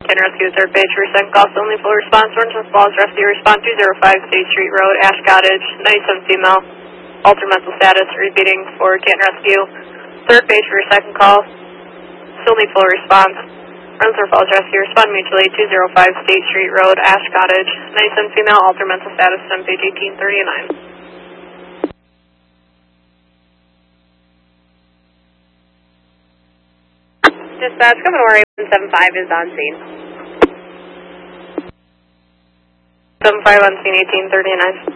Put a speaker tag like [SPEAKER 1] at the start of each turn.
[SPEAKER 1] Can rescue third page for second call, only full response. Orangeville Falls rescue response 205 State Street Road, Ash Cottage, 97 female, altered mental status, repeating for Can rescue. Third page for second call, still need full response. Orangeville Falls rescue respond mutually 205 State Street Road, Ash Cottage, 97 female, altered mental status, on page 1839. Dispatch, Commodore 875 is on scene. 75 on scene, 1839.